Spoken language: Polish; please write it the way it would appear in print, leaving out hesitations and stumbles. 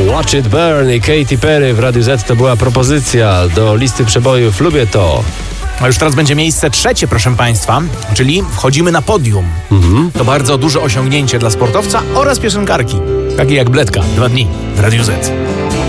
Watch It Burn i Katy Perry w Radiu Z to była propozycja do listy przebojów. Lubię to. A już teraz będzie miejsce trzecie, proszę Państwa, czyli wchodzimy na podium. To bardzo duże osiągnięcie dla sportowca oraz piosenkarki, takie jak Bledka. 2 dni w Radiu Z.